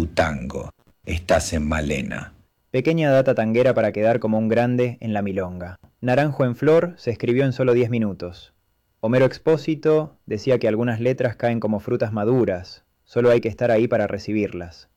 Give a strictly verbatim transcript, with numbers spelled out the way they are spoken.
tu tango. Estás en Malena. Pequeña data tanguera para quedar como un grande en la milonga. Naranjo en flor se escribió en solo diez minutos. Homero Expósito decía que algunas letras caen como frutas maduras, solo hay que estar ahí para recibirlas.